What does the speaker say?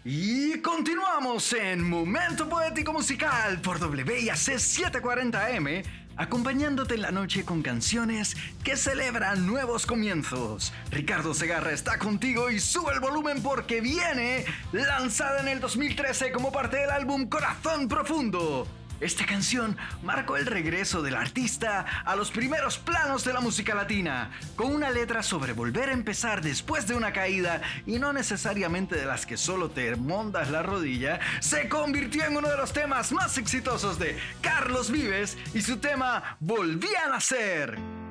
Y continuamos en Momento Poético Musical por WIAC 740M, acompañándote en la noche con canciones que celebran nuevos comienzos. Ricardo Segarra está contigo y sube el volumen porque viene lanzada en el 2013 como parte del álbum Corazón Profundo. Esta canción marcó el regreso del artista a los primeros planos de la música latina, con una letra sobre volver a empezar después de una caída y no necesariamente de las que solo te mondas la rodilla. Se convirtió en uno de los temas más exitosos de Carlos Vives y su tema Volví a Nacer.